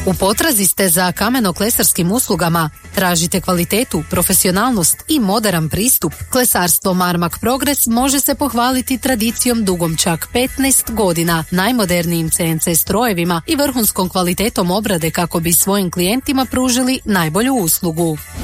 U potrazi ste za kameno-klesarskim uslugama? Tražite kvalitetu, profesionalnost i moderan pristup? Klesarstvo Marmak Progres može se pohvaliti tradicijom dugom čak 15 godina, najmodernijim CNC strojevima i vrhunskom kvalitetom obrade kako bi svojim klijentima pružili najbolju uslugu.